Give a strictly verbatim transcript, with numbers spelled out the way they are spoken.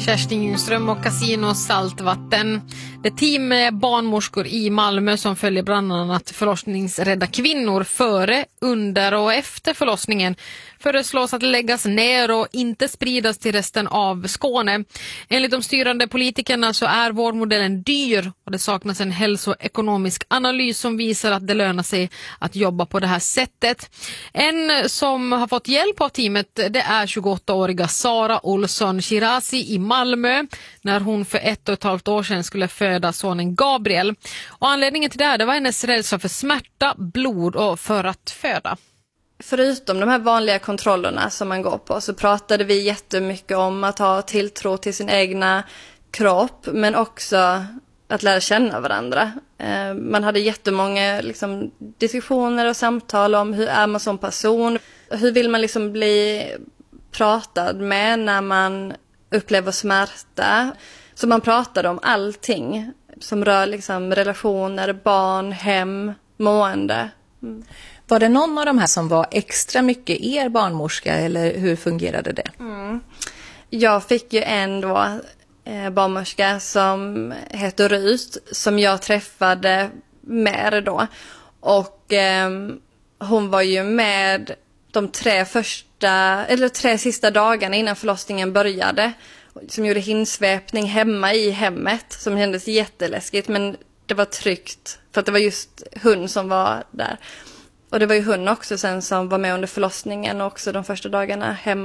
Kerstin Junström och Casino Saltvatten. Det team med barnmorskor i Malmö som följer bland annat förlossningsrädda kvinnor före, under och efter förlossningen föreslås att läggas ner och inte spridas till resten av Skåne. Enligt de styrande politikerna så är vårdmodellen dyr och det saknas en hälsoekonomisk analys som visar att det lönar sig att jobba på det här sättet. En som har fått hjälp av teamet det är tjugoåttaåriga Sara Olsson Shirazi i Malmö när hon för ett och ett halvt år sedan skulle föda sonen Gabriel. Och anledningen till det här det var hennes rädsla för smärta, blod och för att föda. Förutom de här vanliga kontrollerna som man går på så pratade vi jättemycket om att ha tilltro till sin egna kropp men också att lära känna varandra. Man hade jättemånga liksom, diskussioner och samtal om hur är man som person. Hur vill man liksom bli pratad med när man upplever smärta. Så man pratade om allting som rör liksom, relationer, barn, hem, mående. Mm. Var det någon av de här som var extra mycket er barnmorska eller hur fungerade det? Mm. Jag fick ju en då, eh, barnmorska som heter Rut som jag träffade med då. Och eh, hon var ju med de tre första, eller tre sista dagarna innan förlossningen började. Som gjorde hinsvepning hemma i hemmet som kändes jätteläskigt men det var tryggt för att det var just hon som var där. Och det var ju hon också sen som var med under förlossningen och också de första dagarna hemma.